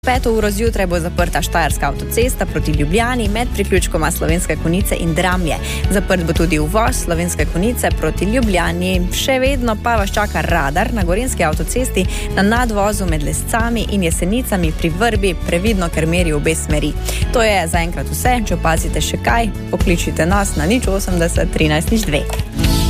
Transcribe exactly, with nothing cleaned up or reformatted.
Peto uro zjutraj bo zaprta Štajerska avtocesta proti Ljubljani med priključkoma Slovenske Konjice in Dramlje. Zaprt bo tudi uvoz Slovenske Konjice proti Ljubljani. Še vedno pa vas čaka radar na Gorenjski avtocesti na nadvozu med Lescami in Jesenicami pri Vrbi, previdno, ker meri obe smeri. To je zaenkrat vse. Če opazite še kaj, pokličite nas na nič osemdeset trinajst nič dve.